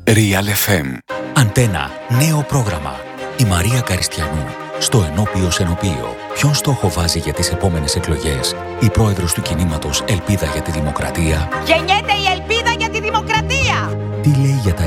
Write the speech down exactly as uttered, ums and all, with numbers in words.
Real εφ εμ. Αντένα, νέο πρόγραμμα. Η Μαρία Καριστιανού, στο ενώπιο Σενωπείο. Ποιον στόχο βάζει για τις επόμενες εκλογές η πρόεδρος του κινήματος Ελπίδα για τη Δημοκρατία? Γεννιέται η